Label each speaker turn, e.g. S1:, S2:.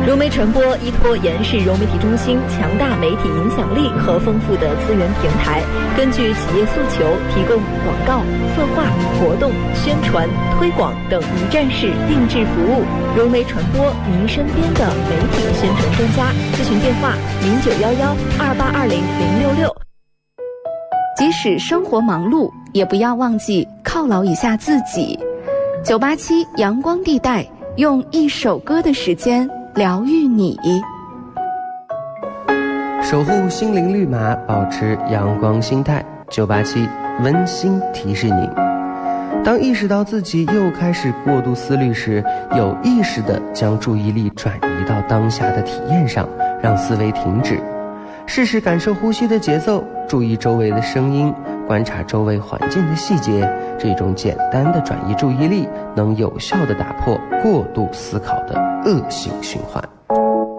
S1: 融媒传播依托延世融媒体中心强大媒体影响力和丰富的资源平台，根据企业诉求提供广告、策划、活动、宣传、推广等一站式定制服务。融媒传播，您身边的媒体宣传专家。咨询电话0911282066。
S2: 即使生活忙碌，也不要忘记犒劳一下自己。987阳光地带，用一首歌的时间疗愈你，
S3: 守护心灵绿码，保持阳光心态。987温馨提示您，当意识到自己又开始过度思虑时，有意识地将注意力转移到当下的体验上，让思维停止，试试感受呼吸的节奏，注意周围的声音，观察周围环境的细节。这种简单的转移注意力能有效地打破过度思考的恶性循环。